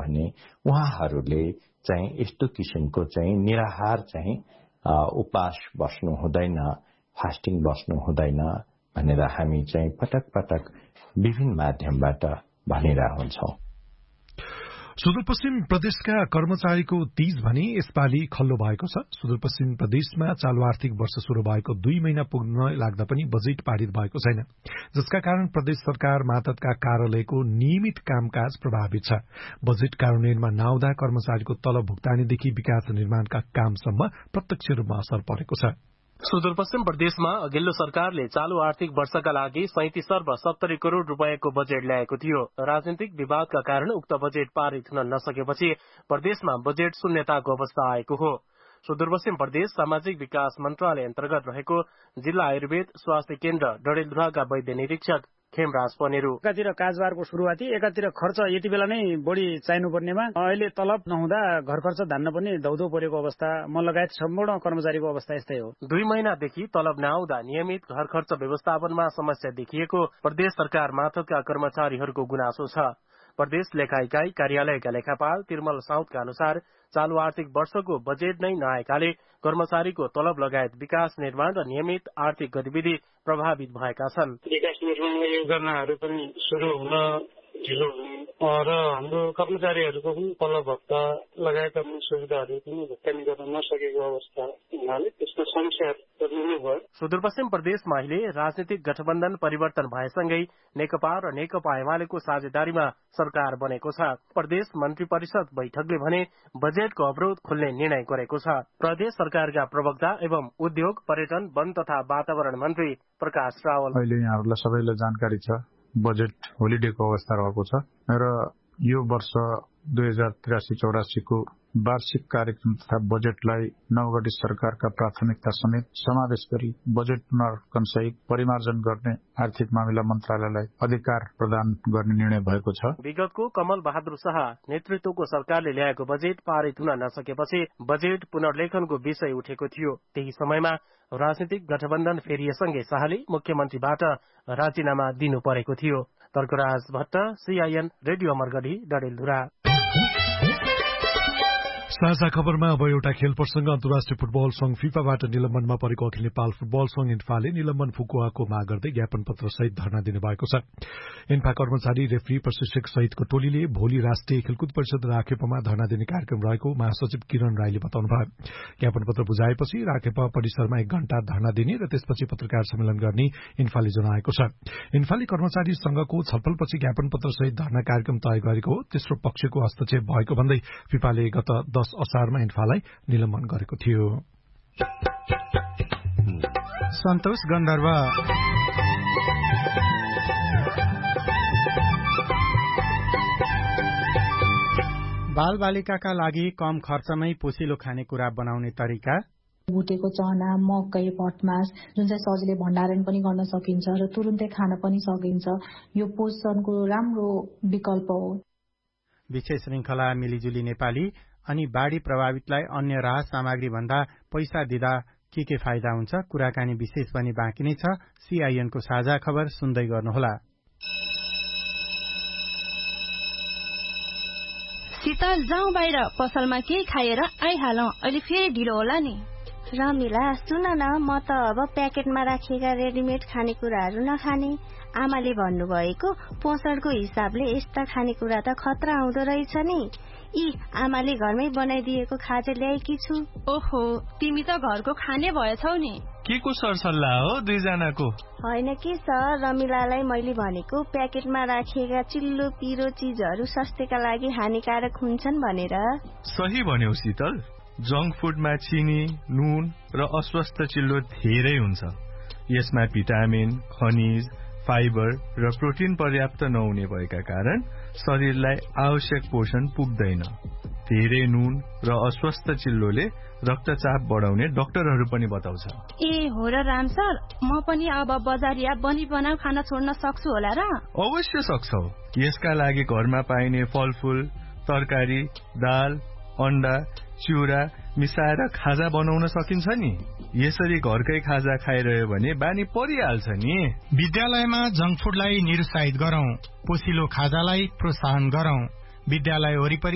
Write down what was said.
भने उहाँहरूले चाहिँ यस्तो किसिमको चाहिँ निराहार चाहिँ उपास बस्नु हुँदैन, फास्टिङ बस्नु हुँदैन भनेर हामी चाहिँ पटक पटक विभिन्न माध्यमबाट भनिरहेका हुन्छौं। सुदूरपश्चिम प्रदेशका कर्मचारीको तीज भने यसपालि खल्लो भएको छ। सुदूरपश्चिम प्रदेशमा चालू आर्थिक वर्ष शुरू भएको 2 महिना पुग्न लाग्दा पनि बजेट पारित भएको छैन, जसका कारण प्रदेश सरकार मातहतका कार्यालयको नियमित कामकाज प्रभावित छ। बजेट कार्यान्वयनमा नआउँदा कर्मचारीको तलब भुक्तानीदेखि विकास निर्माणका कामसम्म प्रत्यक्ष रूपमा असर परेको छ। सुदूरपश्चिम प्रदेशमा अघिल्लो सरकारले चालू आर्थिक वर्षका लागि 37 अर्ब 70 करोड़ रुपियाँको बजेट ल्याएको थियो। राजनीतिक विवादका कारण उक्त बजेट पारित हुन नसकेपछि प्रदेशमा बजेट शून्यताको अवस्था आएको हो। सुदूरपश्चिम प्रदेश सामाजिक विकास मन्त्रालय अन्तर्गत रहेको जिल्ला आयुर्वेद स्वास्थ्य केन्द्र डडेलधुराका वैद्य निरीक्षक खेमराज पनेरू, एकातिर काजबारको सुरुवाती, एकातिर खर्च यति बेला नै बढी चाहिनुपर्नेमा अहिले तलब नहुँदा घर खर्च धान्न पनि धौधौ परेको अवस्था, म लगायत सम्पूर्ण कर्मचारीको अवस्था यस्तै हो। 2 महिनादेखि तलब नआउँदा नियमित घर खर्च व्यवस्थापनमा समस्या देखिएको प्रदेश सरकार मातहतका कर्मचारीहरूको गुनासो छ। प्रदेश लेखा इकाई कार्यालयका लेखापाल तिर्मल साउदका अनुसार चालू आर्थिक वर्षको बजेट नै नआएकाले कर्मचारीको तलब लगायत विकास निर्माण र नियमित आर्थिक गतिविधि प्रभावित भएका छन्। विकास निर्माणमा योजनाहरू पनि सुरु हुन ढिलो हुने र हाम्रो कर्मचारीहरूको पनि तलब भत्ता लगायतका सुविधाहरू पनि भुक्तानी गर्न नसकेको अवस्था हुनाले त्यसको समस्याहरू पर्नु भयो। सुदूरपश्चिम प्रदेशमा अहिले राजनीतिक गठबन्धन परिवर्तन भएसँगै नेकपा र नेकपा एमालेको साझेदारीमा सरकार बनेको छ। प्रदेश मन्त्री परिषद बैठकले भने बजेटको अवरोध खोल्ने निर्णय गरेको छ। प्रदेश सरकारका प्रवक्ता एवं उद्योग, पर्यटन, वन तथा वातावरण मन्त्री प्रकाश रावल, अहिले यहाँहरूलाई सबैलाई जानकारी छ बजेट होलिडेको अवस्था रहेको छ र यो वर्ष 2083-84 को वार्षिक कार्यक्रम तथा बजेटलाई नवगठित सरकारका प्राथमिकता समेत समावेश गरी बजेट पुनर्कन सहित परिमार्जन गर्ने आर्थिक मामिला मन्त्रालयलाई अधिकार प्रदान गर्ने निर्णय भएको छ। विगतको कमल बहादुर शाह नेतृत्वको सरकारले ल्याएको बजेट पारित हुन नसकेपछि बजेट पुनर्लेखनको विषय उठेको थियो। त्यही समयमा राजनीतिक गठबन्धन फेरिएसँगै शाहले मुख्यमन्त्रीबाट राजीनामा दिनु परेको थियो। Tarkaraj Bhatt, CIN radio Amargadhi, Dadeldhura. साझा खबरमा अब एउटा खेल प्रसंग। अन्तर्राष्ट्रिय फुटबल संघ फिफाबाट निलम्बनमा परेको अखिल नेपाल फुटबल संघ इन्फाले निलम्बन फुकुवाको माग गर्दै ज्ञापन पत्र सहित धरना दिनुभएको छ। इन्फा कर्मचारी, रेफ्री, प्रशिक्षक सहितको टोलीले भोलि राष्ट्रिय खेलकुद परिषद राखेपामा धरना दिने कार्यक्रम रहेको महासचिव किरण राईले बताउनुभयो। ज्ञापन पत्र बुझाएपछि राखेपा परिसरमा 1 घण्टा धरना दिने र त्यसपछि पत्रकार सम्मेलन गर्ने इन्फाले जनाएको छ। इन्फाले कर्मचारी संघको छलफलपछि ज्ञापन पत्र सहित धरना कार्यक्रम तय गरेको हो। तेस्रो पक्षको हस्तक्षेप भएको भन्दै फिफाले गत 10 असारमा इन्फालाई निलम्बन गरेको थियो। सन्तोष गन्धर्व बालबालिकाका लागि कम खर्चमै पोसिलो खानेकुरा बनाउने तरिका, भुटेको चना, मकै, भटमास जुन चाहिँ सजिलै भण्डारण पनि गर्न सकिन्छ र तुरुन्तै खान पनि सकिन्छ, यो पोषणको राम्रो विकल्प हो। विशेष श्रृंखला मिलिजुली नेपाली अनि बाढ़ी प्रभावितलाई अन्य राहत सामग्री भन्दा पैसा दिँदा के फाइदा हुन्छ? कुराकानी विशेष पनि बाँकी नै छ। सीआईएन को साझा खबर सुन्दै गर्नुहोला। शीतल, जाउँ बाहिर, पसलमा केही खाएर आइहालौं, अहिले फेरि ढिलो होला नि। रमिला, सुन न, म त अब प्याकेटमा राखिएका रेडिमेड खानेकुराहरू नखाने। आमाले भन्नुभएको पोषणको हिसाबले यस्ता खानेकुरा त खतरा आउँदो रहेछ नि। आमाले घरमै बनाइदिएको खाजा ल्याएकी छु। ओहो, तिमी त घरको खाने भएछौ नि। के को सरसल्लाह हो दुईजनाको? होइन कि सर, रमिलालाई मैले भनेको प्याकेटमा राखिएका चिल्लो पिरो चीजहरू स्वास्थ्यका लागि हानिकारक हुन्छन् भनेर। सही भन्यौ शीतल। जंक फुडमा चिनी, नुन र अस्वस्थ चिल्लो धेरै हुन्छ। यसमा भिटामिन, खनिज, फाइबर र प्रोटिन पर्याप्त नहुने भएका कारण शरीरलाई आवश्यक पोषण पुग्दैन। धेरै नुन र अस्वस्थ चिल्लोले रक्तचाप बढाउने डाक्टरहरू पनि बताउँछ। हो र राम सर, म पनि अब बजारिया बनाउ खाना छोड्न सक्छु होला र? अवश्य सक्छौ। यसका लागि घरमा पाइने फलफूल, तरकारी, दाल, अण्डा, चिउरा मिसाएर खाजा बनाउन सकिन्छ नि। यसरी घरकै खाजा खाइरह्यो भने बानी परिहाल्छ नि। विद्यालयमा जंक फुडलाई निरुत्साहित गरौं, पोसिलो खाजालाई प्रोत्साहन गरौं। विद्यालय वरिपरि